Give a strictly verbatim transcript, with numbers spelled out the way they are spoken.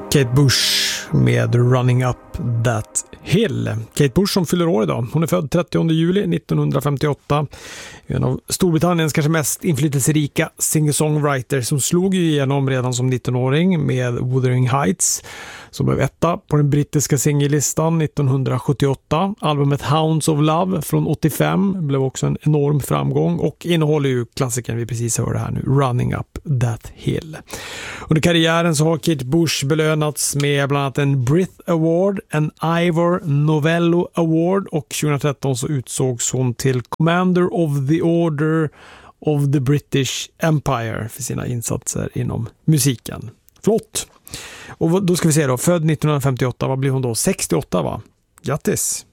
Kate Bush med Running Up That Hill. Kate Bush som fyller år idag. Hon är född trettionde juli nittonhundrafemtioåtta. En av Storbritanniens kanske mest inflytelserika singer-songwriter som slog igenom redan som nittonåring med Wuthering Heights som blev etta på den brittiska singellistan nittonhundrasjuttioåtta. Albumet Hounds of Love från åttiofem blev också en enorm framgång och innehåller ju klassikern vi precis hörde här nu, Running Up That Hill. Under karriären så har Kate Bush belönats med bland annat en Brit Award, en Ivor Novello Award och tjugohundratretton så utsågs hon till Commander of the Order of the British Empire för sina insatser inom musiken. Flott! Och då ska vi se då, född nittonhundrafemtioåtta, vad blir hon då? sextioåtta va? Grattis!